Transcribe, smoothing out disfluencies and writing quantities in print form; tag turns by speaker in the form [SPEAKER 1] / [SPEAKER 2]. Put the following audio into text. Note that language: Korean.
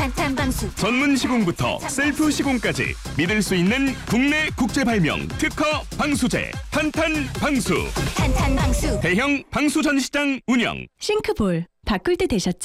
[SPEAKER 1] 탄탄방수.
[SPEAKER 2] 전문 시공부터 셀프 시공까지 믿을 수 있는 국내 국제 발명 특허 방수제 탄탄방수.
[SPEAKER 1] 탄탄방수.
[SPEAKER 2] 대형 방수 전시장 운영.
[SPEAKER 3] 싱크볼 바꿀 때 되셨죠?